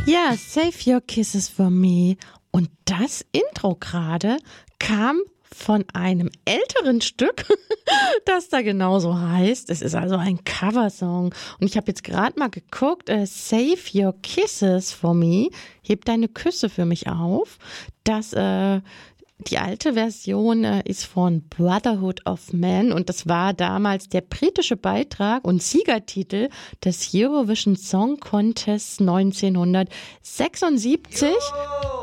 Ja, Save Your Kisses for Me. Und das Intro gerade kam von einem älteren Stück, das da genauso heißt. Es ist also ein Coversong. Und ich habe jetzt gerade mal geguckt, Save Your Kisses for Me, heb deine Küsse für mich auf. Die alte Version ist von Brotherhood of Man und das war damals der britische Beitrag und Siegertitel des Eurovision Song Contest 1976.